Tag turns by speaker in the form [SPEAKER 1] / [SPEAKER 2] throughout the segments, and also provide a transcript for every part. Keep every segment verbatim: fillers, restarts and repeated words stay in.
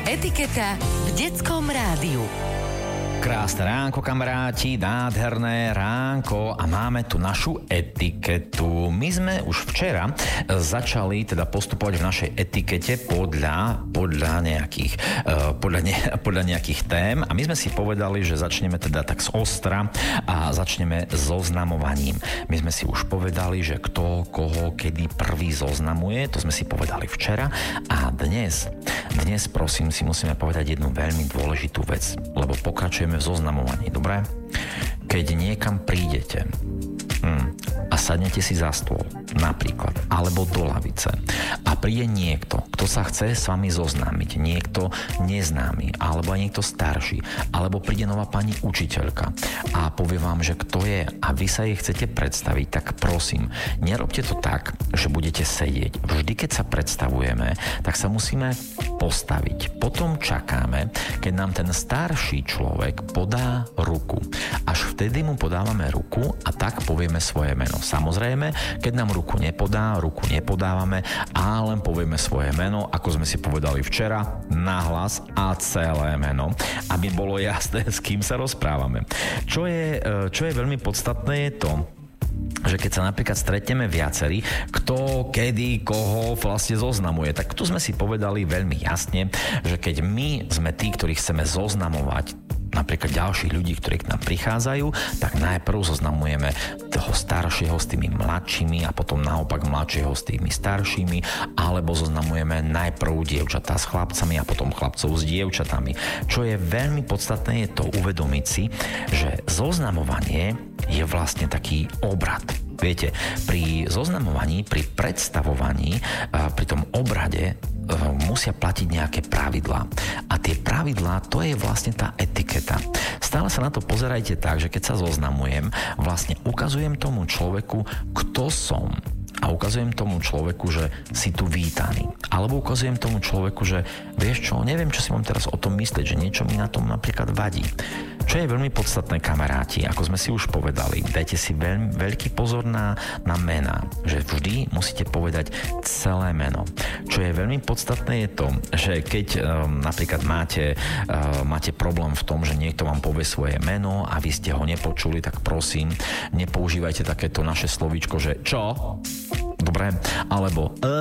[SPEAKER 1] Etiketa v detskom rádiu.
[SPEAKER 2] Krásne ránko, kamaráti, nádherné ránko a máme tu našu etiketu. My sme už včera začali teda postupovať v našej etikete podľa, podľa, nejakých, uh, podľa, ne, podľa nejakých tém a my sme si povedali, že začneme teda tak z ostra a začneme so oznamovaním. My sme si už povedali, že kto, koho, kedy prvý zoznamuje, to sme si povedali včera a dnes, dnes prosím si musíme povedať jednu veľmi dôležitú vec, lebo pokračujeme v zoznamovaní, dobre? Keď niekam prídete hm, a sadnete si za stôl, napríklad, alebo do lavice a príde niekto, kto sa chce s vami zoznámiť, niekto neznámy, alebo aj niekto starší, alebo príde nová pani učiteľka a povie vám, že kto je a vy sa jej chcete predstaviť, tak prosím, nerobte to tak, že budete sedieť. Vždy, keď sa predstavujeme, tak sa musíme postaviť. Potom čakáme, keď nám ten starší človek podá ruku. Až vtedy mu podávame ruku a tak povieme svoje meno. Samozrejme, keď nám ruku nepodá, ruku nepodávame a len povieme svoje meno, ako sme si povedali včera, nahlas a celé meno, aby bolo jasné, s kým sa rozprávame. Čo je, čo je veľmi podstatné je to, že keď sa napríklad stretneme viacerí, kto, kedy, koho vlastne zoznamuje, tak tu sme si povedali veľmi jasne, že keď my sme tí, ktorí chceme zoznamovať napríklad ďalších ľudí, ktorí k nám prichádzajú, tak najprv zoznamujeme toho staršieho s tými mladšími a potom naopak mladšieho s tými staršími, alebo zoznamujeme najprv dievčatá s chlapcami a potom chlapcov s dievčatami. Čo je veľmi podstatné, je to uvedomiť si, že zoznamovanie je vlastne taký obrad. Viete, pri zoznamovaní, pri predstavovaní, pri tom obrade musia platiť nejaké pravidlá. A tie pravidlá, to je vlastne tá etiketa. Stále sa na to pozerajte tak, že keď sa zoznamujem, vlastne ukazujem tomu človeku, kto som. A ukazujem tomu človeku, že si tu vítaný. Alebo ukazujem tomu človeku, že vieš čo, neviem, čo si mám teraz o tom myslieť, že niečo mi na tom napríklad vadí. Čo je veľmi podstatné, kamaráti, ako sme si už povedali, dajte si veľmi veľký pozor na, na mená, že vždy musíte povedať celé meno. Čo je veľmi podstatné je to, že keď um, napríklad máte, uh, máte problém v tom, že niekto vám povie svoje meno a vy ste ho nepočuli, tak prosím, nepoužívajte takéto naše slovíčko, že čo? Dobre, alebo e,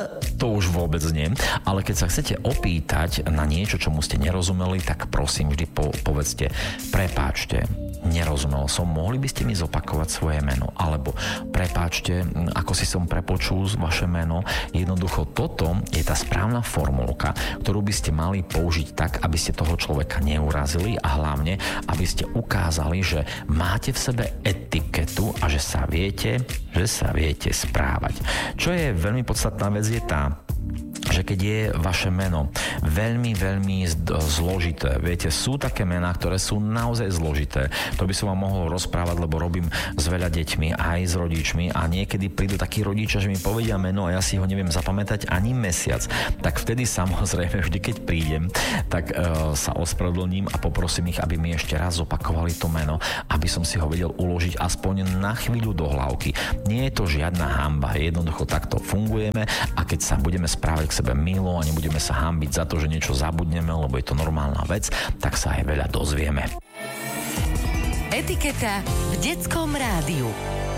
[SPEAKER 2] to už vôbec nie. Ale keď sa chcete opýtať na niečo, čomu ste nerozumeli, tak prosím, vždy po, povedzte, prepáčte, nerozumel som, mohli by ste mi zopakovať svoje meno? Alebo prepáčte, ako si som prepočul vaše meno. Jednoducho toto je tá správna formulka, ktorú by ste mali použiť tak, aby ste toho človeka neurazili a hlavne, aby ste ukázali, že máte v sebe etiketu a že sa viete, že sa viete správať. Čo je veľmi podstatná vec je tá, že keď je vaše meno veľmi, veľmi zložité, viete, sú také mená, ktoré sú naozaj zložité. To by som vám mohol rozprávať, lebo robím s veľa deťmi, aj s rodičmi a niekedy prídu takí rodičia, že mi povedia meno a ja si ho neviem zapamätať ani mesiac. Tak vtedy samozrejme, vždy keď prídem, tak uh, sa ospravedlním a poprosím ich, aby mi ešte raz zopakovali to meno, aby som si ho vedel uložiť aspoň na chvíľu do hlavky. Nie je to žiadna hanba, jednoducho takto fungujeme a keď sa budeme správať k sebe milo a nebudeme sa hanbiť za to, že niečo zabudneme, lebo je to normálna vec, tak sa aj veľa dozvieme.
[SPEAKER 1] Etiketa v detskom rádiu.